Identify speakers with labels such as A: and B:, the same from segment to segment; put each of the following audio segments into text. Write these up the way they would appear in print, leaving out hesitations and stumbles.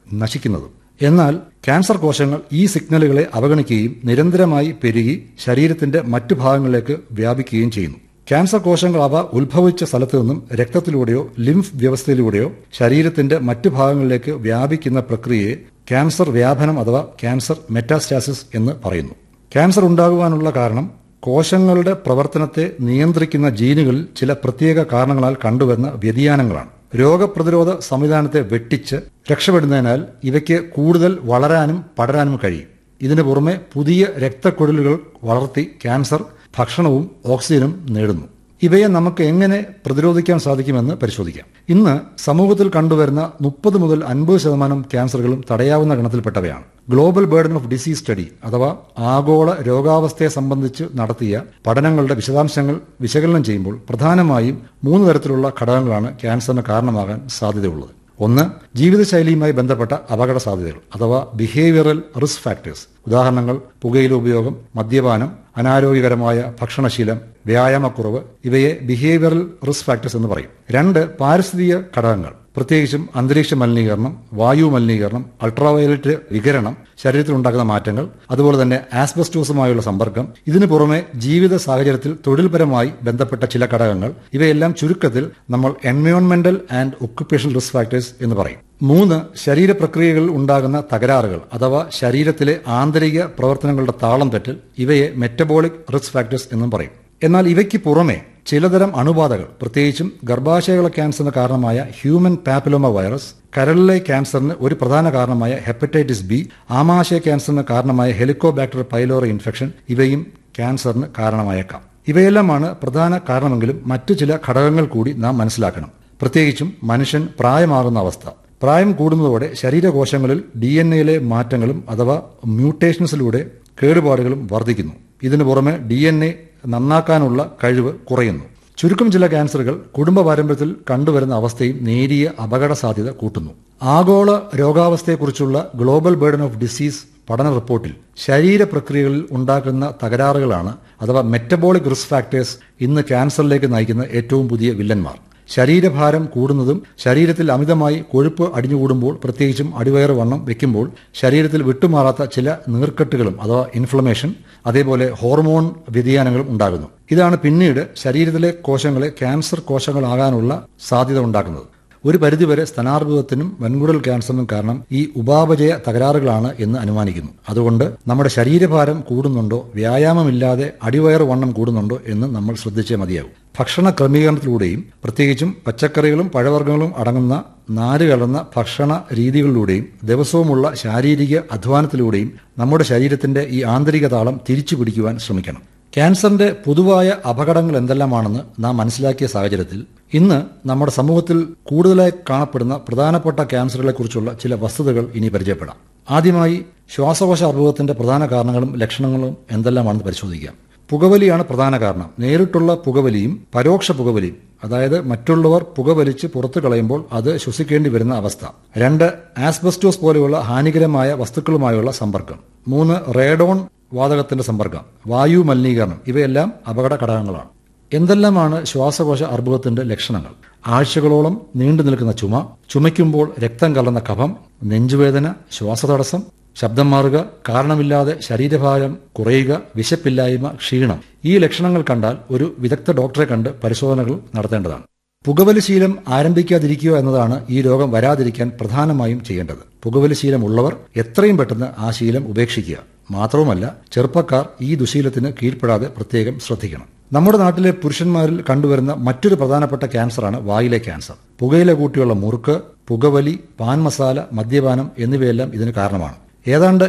A: നശിക്കുന്നതും. എന്നാൽ ക്യാൻസർ കോശങ്ങൾ ഈ സിഗ്നലുകളെ അവഗണിക്കുകയും നിരന്തരമായി പെരുകി ശരീരത്തിന്റെ മറ്റു ഭാഗങ്ങളിലേക്ക് വ്യാപിക്കുകയും ചെയ്യുന്നു. ക്യാൻസർ കോശങ്ങൾ അവ ഉത്ഭവിച്ച സ്ഥലത്തു നിന്നും രക്തത്തിലൂടെയോ ലിംഫ് വ്യവസ്ഥയിലൂടെയോ ശരീരത്തിന്റെ മറ്റു ഭാഗങ്ങളിലേക്ക് വ്യാപിക്കുന്ന പ്രക്രിയയെ ക്യാൻസർ വ്യാപനം അഥവാ ക്യാൻസർ മെറ്റാസ്റ്റാസിസ് എന്ന് പറയുന്നു. ക്യാൻസർ ഉണ്ടാകുവാനുള്ള കാരണം കോശങ്ങളുടെ പ്രവർത്തനത്തെ നിയന്ത്രിക്കുന്ന ജീനുകളിൽ ചില പ്രത്യേക കാരണങ്ങളാൽ കണ്ടുവരുന്ന വ്യതിയാനങ്ങളാണ്. രോഗപ്രതിരോധ സംവിധാനത്തെ വെട്ടിച്ച് രക്ഷപ്പെടുന്നതിനാൽ ഇവയ്ക്ക് കൂടുതൽ വളരാനും പടരാനും കഴിയും. ഇതിനു പുറമെ പുതിയ രക്തക്കുഴലുകൾ വളർത്തി ക്യാൻസർ ഭക്ഷണവും ഓക്സിജനും നേടുന്നു. ഇവയെ നമുക്ക് എങ്ങനെ പ്രതിരോധിക്കാൻ സാധിക്കുമെന്ന് പരിശോധിക്കാം. ഇന്ന് സമൂഹത്തിൽ കണ്ടുവരുന്ന 30 മുതൽ 50% ക്യാൻസറുകളും തടയാവുന്ന ഗണത്തിൽപ്പെട്ടവയാണ്. Global burden of disease study അഥവാ ആഗോള രോഗാവസ്ഥയെ സംബന്ധിച്ച് നടത്തിയ പഠനങ്ങളുടെ വിശദാംശങ്ങൾ വിശകലനം ചെയ്യുമ്പോൾ പ്രധാനമായും 3 തരത്തിലുള്ള ഘടകങ്ങളാണ് ക്യാൻസറിന് കാരണമാകാൻ സാധ്യതയുള്ളത്. ഒന്ന്, ജീവിതശൈലിയുമായി ബന്ധപ്പെട്ട അപകട സാധ്യതകൾ അഥവാ ബിഹേവിയറൽ റിസ്ക് ഫാക്ടേഴ്സ്. ഉദാഹരണങ്ങൾ പുകയില ഉപയോഗം, മദ്യപാനം, അനാരോഗ്യകരമായ ഭക്ഷണശീലം, വ്യായാമക്കുറവ്. ഇവയെ ബിഹേവിയറൽ റിസ്ക് ഫാക്ടേഴ്സ് എന്ന് പറയും. 2, പാരിസ്ഥിതിക ഘടകങ്ങൾ, പ്രത്യേകിച്ചും അന്തരീക്ഷ മലിനീകരണം, വായു മലിനീകരണം, അൾട്രാവയലറ്റ് വികിരണം, ശരീരത്തിലുണ്ടാക്കുന്ന മാറ്റങ്ങൾ, അതുപോലെ തന്നെ ആസ്ബസ്റ്റോസുമായുള്ള സമ്പർക്കം. ഇതിനു പുറമെ ജീവിത സാഹചര്യത്തിൽ തൊഴിൽപരമായി ബന്ധപ്പെട്ട ചില ഘടകങ്ങൾ. ഇവയെല്ലാം ചുരുക്കത്തിൽ നമ്മൾ എൻവയോൺമെന്റൽ ആൻഡ് ഒക്യുപേഷണൽ റിസ്ക് ഫാക്ടേഴ്സ് എന്ന് പറയും. 3, ശരീരപ്രക്രിയകളിൽ ഉണ്ടാകുന്ന തകരാറുകൾ അഥവാ ശരീരത്തിലെ ആന്തരിക പ്രവർത്തനങ്ങളുടെ താളം തെറ്റൽ. ഇവയെ മെറ്റബോളിക് റിസ്ക് ഫാക്ടേഴ്സ് എന്നും പറയും. എന്നാൽ ഇവയ്ക്ക് പുറമെ ചിലതരം അണുബാധകൾ, പ്രത്യേകിച്ചും ഗർഭാശയകള ക്യാൻസറിന് കാരണമായ ഹ്യൂമൻ പാപ്പിലോമ വൈറസ്, കരളിലെ ക്യാൻസറിന് ഒരു പ്രധാന കാരണമായ ഹെപ്പറ്റൈറ്റിസ് ബി, ആമാശയ ക്യാൻസറിന് കാരണമായ ഹെലിക്കോബാക്ടർ പൈലോറി ഇൻഫെക്ഷൻ, ഇവയും ക്യാൻസറിന് കാരണമായേക്കാം. ഇവയെല്ലാമാണ് പ്രധാന കാരണമെങ്കിലും മറ്റു ചില ഘടകങ്ങൾ കൂടി നാം മനസ്സിലാക്കണം. പ്രത്യേകിച്ചും മനുഷ്യൻ പ്രായമാകുന്ന അവസ്ഥ. പ്രായം കൂടുന്നതോടെ ശരീരകോശങ്ങളിൽ DNA മാറ്റങ്ങളും അഥവാ മ്യൂട്ടേഷൻസിലൂടെ കേടുപാടുകളും വർദ്ധിക്കുന്നു. ഇതിനു പുറമെ DNA നന്നാക്കാനുള്ള കഴിവ് കുറയുന്നു. ചുരുക്കം ചില ക്യാൻസറുകൾ കുടുംബ പാരമ്പര്യത്തിൽ കണ്ടുവരുന്ന അവസ്ഥയും നേരിയ അപകട സാധ്യത കൂട്ടുന്നു. ആഗോള രോഗാവസ്ഥയെക്കുറിച്ചുള്ള ഗ്ലോബൽ ബേർഡൻ ഓഫ് ഡിസീസ് പഠന റിപ്പോർട്ടിൽ ശരീരപ്രക്രിയകളിൽ ഉണ്ടാക്കുന്ന തകരാറുകളാണ് അഥവാ മെറ്റബോളിക് റിസ്ക് ഫാക്ടേഴ്സ് ഇന്ന് ക്യാൻസറിലേക്ക് നയിക്കുന്ന ഏറ്റവും പുതിയ വില്ലന്മാർ. ശരീരഭാരം കൂടുന്നതും ശരീരത്തിൽ അമിതമായി കൊഴുപ്പ് അടിഞ്ഞുകൂടുമ്പോൾ, പ്രത്യേകിച്ചും അടിവയറ് വണ്ണം വെക്കുമ്പോൾ ശരീരത്തിൽ വിട്ടുമാറാത്ത ചില നീർക്കെട്ടുകളും അഥവാ ഇൻഫ്ലമേഷൻ, അതേപോലെ ഹോർമോൺ വ്യതിയാനങ്ങളും ഉണ്ടാകുന്നു. ഇതാണ് പിന്നീട് ശരീരത്തിലെ കോശങ്ങളെ ക്യാൻസർ കോശങ്ങളാകാനുള്ള സാധ്യത ഉണ്ടാക്കുന്നത്. ഒരു പരിധിവരെ സ്തനാർബുദത്തിനും വൻകുടൽ ക്യാൻസറിനും കാരണം ഈ ഉപാപചയ തകരാറുകളാണ് എന്ന് അനുമാനിക്കുന്നു. അതുകൊണ്ട് നമ്മുടെ ശരീരഭാരം കൂടുന്നുണ്ടോ, വ്യായാമമില്ലാതെ അടിവയറ് വണ്ണം കൂടുന്നുണ്ടോ എന്ന് നമ്മൾ ശ്രദ്ധിച്ചേ മതിയാകും. ഭക്ഷണ ക്രമീകരണത്തിലൂടെയും പ്രത്യേകിച്ചും പച്ചക്കറികളും പഴവർഗ്ഗങ്ങളും അടങ്ങുന്ന നാര് കലർന്ന ഭക്ഷണ രീതികളിലൂടെയും ദിവസവുമുള്ള ശാരീരിക അധ്വാനത്തിലൂടെയും നമ്മുടെ ശരീരത്തിന്റെ ഈ ആന്തരിക താളം തിരിച്ചു പിടിക്കുവാൻ ശ്രമിക്കണം. ക്യാൻസറിന്റെ പൊതുവായ അപകടങ്ങൾ എന്തെല്ലാമാണെന്ന് നാം മനസ്സിലാക്കിയ സാഹചര്യത്തിൽ ഇന്ന് നമ്മുടെ സമൂഹത്തിൽ കൂടുതലായി കാണപ്പെടുന്ന പ്രധാനപ്പെട്ട ക്യാൻസറുകളെക്കുറിച്ചുള്ള ചില വസ്തുതകൾ ഇനി പരിചയപ്പെടാം. ആദ്യമായി ശ്വാസകോശ അർബുദത്തിന്റെ പ്രധാന കാരണങ്ങളും ലക്ഷണങ്ങളും എന്തെല്ലാമാണെന്ന് പരിശോധിക്കാം. പുകവലിയാണ് പ്രധാന കാരണം. നേരിട്ടുള്ള പുകവലിയും പരോക്ഷ പുകവലിയും, അതായത് മറ്റുള്ളവർ പുകവലിച്ച് പുറത്തു കളയുമ്പോൾ അത് ശ്വസിക്കേണ്ടി വരുന്ന അവസ്ഥ. 2, ആസ്ബസ്റ്റോസ് പോലെയുള്ള ഹാനികരമായ വസ്തുക്കളുമായുള്ള സമ്പർക്കം. 3, റേഡോൺ വാതകത്തിന്റെ സമ്പർക്കം, വായു മലിനീകരണം. ഇവയെല്ലാം അപകട ഘടകങ്ങളാണ്. എന്തെല്ലാമാണ് ശ്വാസകോശ അർബുദത്തിന്റെ ലക്ഷണങ്ങൾ? ആഴ്ചകളോളം നീണ്ടു നിൽക്കുന്ന ചുമ, ചുമയ്ക്കുമ്പോൾ രക്തം കലർന്ന കഫം, നെഞ്ചുവേദന, ശ്വാസതടസ്സം, ശബ്ദം മാറുക, കാരണമില്ലാതെ ശരീരഭാരം കുറയുക, വിശപ്പില്ലായ്മ, ക്ഷീണം. ഈ ലക്ഷണങ്ങൾ കണ്ടാൽ ഒരു വിദഗ്ധ ഡോക്ടറെ കണ്ട് പരിശോധനകൾ നടത്തേണ്ടതാണ്. പുകവലി ശീലം ആരംഭിക്കാതിരിക്കുക എന്നതാണ് ഈ രോഗം വരാതിരിക്കാൻ പ്രധാനമായും ചെയ്യേണ്ടത്. പുകവലി ശീലമുള്ളവർ എത്രയും പെട്ടെന്ന് ആ ശീലം ഉപേക്ഷിക്കുക. മാത്രവുമല്ല, ചെറുപ്പക്കാർ ഈ ദുശീലത്തിന് കീഴ്പ്പെടാതെ പ്രത്യേകം ശ്രദ്ധിക്കണം. നമ്മുടെ നാട്ടിലെ പുരുഷന്മാരിൽ കണ്ടുവരുന്ന മറ്റൊരു പ്രധാനപ്പെട്ട ക്യാൻസറാണ് വായിലെ ക്യാൻസർ. പുകയില കൂട്ടിയുള്ള മുറുക്ക്, പുകവലി, പാൻ മസാല, മദ്യപാനം എന്നിവയെല്ലാം ഇതിന് കാരണമാണ്. ഏതാണ്ട്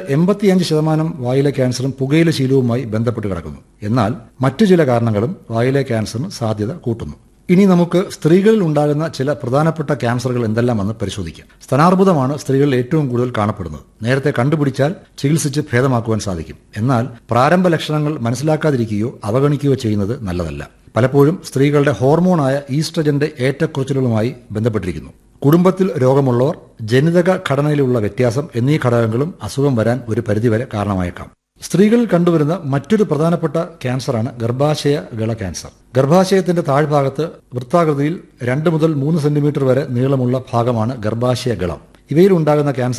A: 85% വായിലെ ക്യാൻസറും പുകയില ശീലവുമായി ബന്ധപ്പെട്ട് കിടക്കുന്നു. എന്നാൽ മറ്റു ചില കാരണങ്ങളും വായിലെ ക്യാൻസറിന് സാധ്യത കൂട്ടുന്നു. ഇനി നമുക്ക് സ്ത്രീകളിൽ ഉണ്ടാകുന്ന ചില പ്രധാനപ്പെട്ട ക്യാൻസറുകൾ എന്തെല്ലാമെന്ന് പരിശോധിക്കാം. സ്തനാർബുദമാണ് സ്ത്രീകളിൽ ഏറ്റവും കൂടുതൽ കാണപ്പെടുന്നത്. നേരത്തെ കണ്ടുപിടിച്ചാൽ ചികിത്സിച്ച് ഭേദമാക്കുവാൻ സാധിക്കും. എന്നാൽ പ്രാരംഭ ലക്ഷണങ്ങൾ മനസ്സിലാക്കാതിരിക്കുകയോ അവഗണിക്കുകയോ ചെയ്യുന്നത് നല്ലതല്ല. പലപ്പോഴും സ്ത്രീകളുടെ ഹോർമോണായ ഈസ്ട്രജന്റെ ഏറ്റക്കുറച്ചിലുകളുമായി ബന്ധപ്പെട്ടിരിക്കുന്നു. കുടുംബത്തിൽ രോഗമുള്ളവർ, ജനിതക ഘടനയിലുള്ള വ്യത്യാസം എന്നീ ഘടകങ്ങളും അസുഖം വരാൻ ഒരു പരിധിവരെ കാരണമായേക്കാം. സ്ത്രീകളിൽ കണ്ടുവരുന്ന മറ്റൊരു പ്രധാനപ്പെട്ട ക്യാൻസറാണ് ഗർഭാശയ ഗള ക്യാൻസർ. ഗർഭാശയത്തിന്റെ താഴ്ഭാഗത്ത് വൃത്താകൃതിയിൽ 2 മുതൽ 3 സെന്റിമീറ്റർ വരെ നീളമുള്ള ഭാഗമാണ് ഗർഭാശയ ഗളം. ഇവയിൽ ഉണ്ടാകുന്ന ക്യാൻസർ